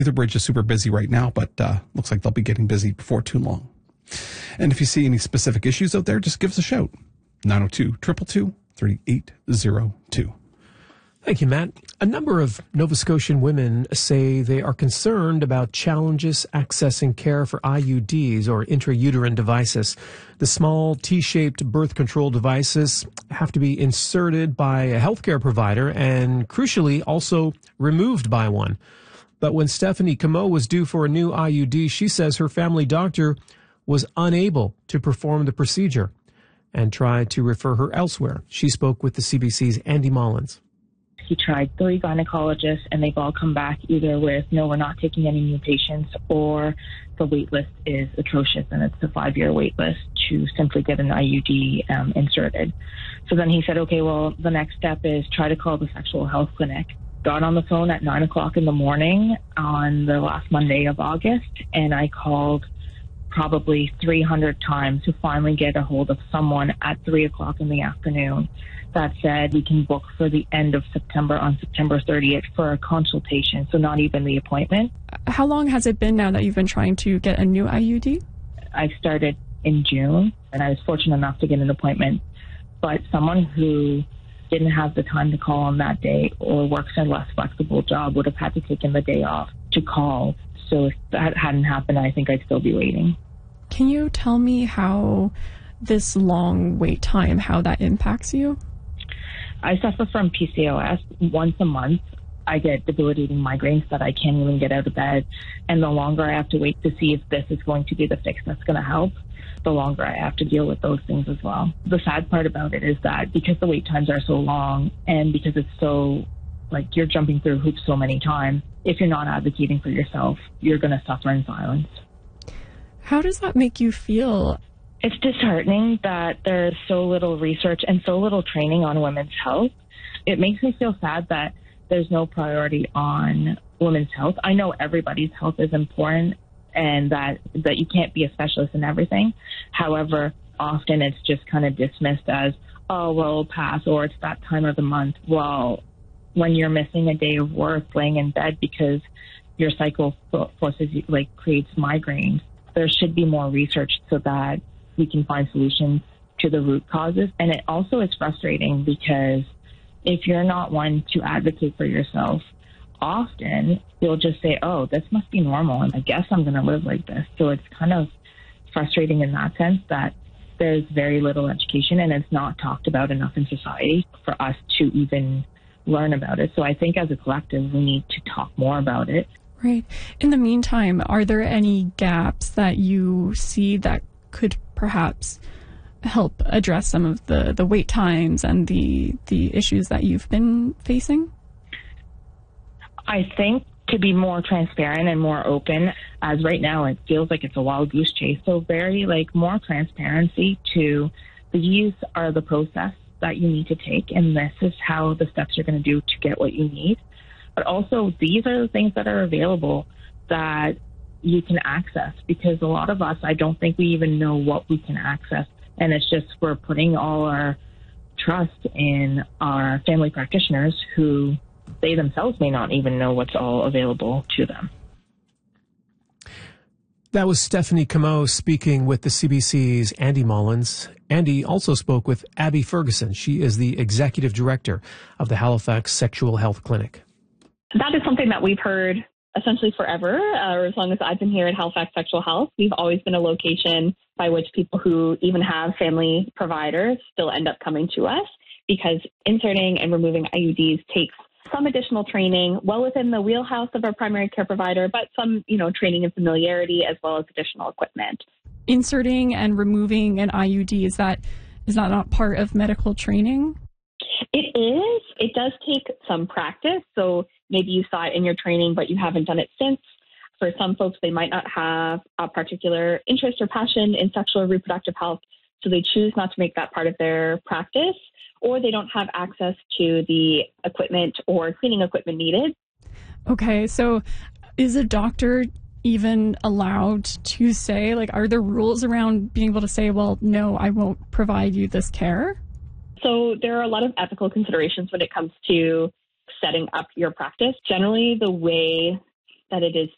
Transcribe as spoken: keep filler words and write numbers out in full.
Bridge is super busy right now, but uh, looks like they'll be getting busy before too long. And if you see any specific issues out there, just give us a shout. nine oh two, two two two, three eight zero two. Thank you, Matt. A number of Nova Scotian women say they are concerned about challenges accessing care for I U Ds or intrauterine devices. The small T-shaped birth control devices have to be inserted by a healthcare provider and, crucially, also removed by one. But when Stephanie Camo was due for a new I U D, she says her family doctor was unable to perform the procedure and tried to refer her elsewhere. She spoke with the C B C's Andy Mullins. He tried three gynecologists, and they've all come back either with, no, we're not taking any new patients, or the wait list is atrocious, and it's a five-year wait list to simply get an I U D um, inserted. So then he said, okay, well, the next step is try to call the sexual health clinic. Got on the phone at nine o'clock in the morning on the last Monday of August, and I called probably three hundred times to finally get a hold of someone at three o'clock in the afternoon that said we can book for the end of September on September thirtieth for a consultation, so not even the appointment. How long has it been now that you've been trying to get a new I U D? I started in June, and I was fortunate enough to get an appointment, but someone who didn't have the time to call on that day or works a less flexible job would have had to take in the day off to call. So if that hadn't happened, I think I'd still be waiting. Can you tell me how this long wait time, how that impacts you? I suffer from P C O S. Once a month, I get debilitating migraines that I can't even get out of bed. And the longer I have to wait to see if this is going to be the fix that's going to help, the longer I have to deal with those things as well. The sad part about it is that because the wait times are so long and because it's so, like, you're jumping through hoops so many times, if you're not advocating for yourself, you're going to suffer in silence. How does that make you feel? It's disheartening that there's so little research and so little training on women's health. It makes me feel sad that there's no priority on women's health. I know everybody's health is important and that, that you can't be a specialist in everything. However, often it's just kind of dismissed as, oh, well, it'll pass, or it's that time of the month. Well, when you're missing a day of work laying in bed because your cycle forces you, like, creates migraines, there should be more research so that we can find solutions to the root causes. And it also is frustrating because if you're not one to advocate for yourself, often you'll just say, oh, this must be normal, and I guess I'm going to live like this. So it's kind of frustrating in that sense that there's very little education and it's not talked about enough in society for us to even learn about it. So I think as a collective, we need to talk more about it. Right. In the meantime, are there any gaps that you see that could perhaps help address some of the, the wait times and the the issues that you've been facing? I think to be more transparent and more open, as right now it feels like it's a wild goose chase. So very like more transparency to these are the process that you need to take, and this is how the steps you're going to do to get what you need. But also these are the things that are available that you can access, because a lot of us, I don't think we even know what we can access. And it's just we're putting all our trust in our family practitioners who they themselves may not even know what's all available to them. That was Stephanie Camo speaking with the C B C's Andy Mullins. Andy also spoke with Abby Ferguson. She is the executive director of the Halifax Sexual Health Clinic. That is something that we've heard essentially forever, uh, or as long as I've been here at Halifax Sexual Health. We've always been a location by which people who even have family providers still end up coming to us, because inserting and removing I U Ds takes some additional training, well within the wheelhouse of our primary care provider, but some, you know, training and familiarity as well as additional equipment. Inserting and removing an I U D, is that is that not part of medical training? It is. It does take some practice. So maybe you saw it in your training, but you haven't done it since. For some folks, they might not have a particular interest or passion in sexual or reproductive health, so they choose not to make that part of their practice, or they don't have access to the equipment or cleaning equipment needed. Okay, so is a doctor even allowed to say, like, are there rules around being able to say, well, no, I won't provide you this care? So there are a lot of ethical considerations when it comes to setting up your practice. Generally, the way that it is